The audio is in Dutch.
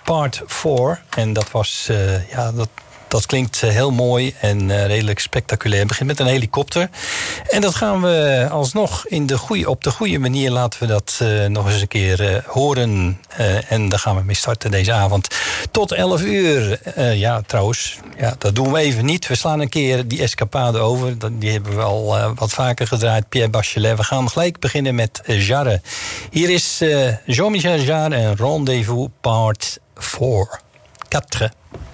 Part 4. En dat was, dat klinkt heel mooi en redelijk spectaculair. Het begint met een helikopter. En dat gaan we alsnog op de goede manier laten we dat nog eens een keer horen. En daar gaan we mee starten deze avond. Tot 11 uur. Trouwens, dat doen we even niet. We slaan een keer die escapade over. Die hebben we al wat vaker gedraaid. Pierre Bachelet. We gaan gelijk beginnen met Jarre. Hier is Jean-Michel Jarre en Rendezvous Part 4. 4.